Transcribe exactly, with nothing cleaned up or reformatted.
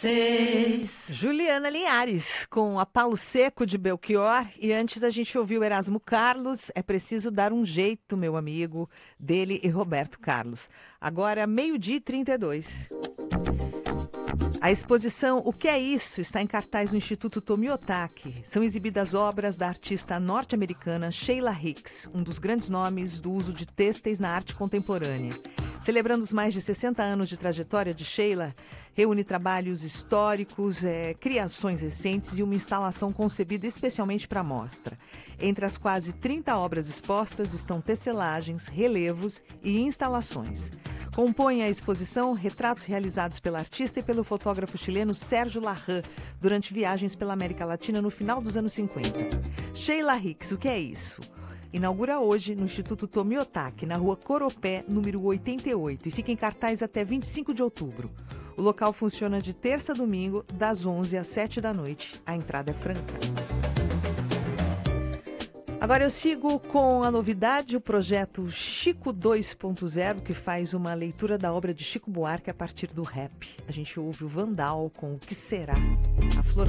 seis. Juliana Linhares, com a Palo Seco de Belchior. E antes a gente ouviu Erasmo Carlos, É Preciso Dar um Jeito, meu amigo, dele e Roberto Carlos. Agora, meio-dia e trinta e dois. A exposição O Que é Isso? Está em cartaz no Instituto Tomiotaki. São exibidas obras da artista norte-americana Sheila Hicks, um dos grandes nomes do uso de têxteis na arte contemporânea. Celebrando os mais de sessenta anos de trajetória de Sheila, reúne trabalhos históricos, é, criações recentes e uma instalação concebida especialmente para a mostra. Entre as quase trinta obras expostas estão tecelagens, relevos e instalações. Compõem a exposição retratos realizados pela artista e pelo fotógrafo chileno Sérgio Larran durante viagens pela América Latina no final dos anos cinquenta. Sheila Hicks, o que é isso? Inaugura hoje no Instituto Tomiotaki, na rua Coropé, número oitenta e oito, e fica em cartaz até vinte e cinco de outubro. O local funciona de terça a domingo, das onze às sete da noite. A entrada é franca. Agora eu sigo com a novidade, o projeto Chico dois ponto zero, que faz uma leitura da obra de Chico Buarque a partir do rap. A gente ouve o Vandal com O Que Será? A Flor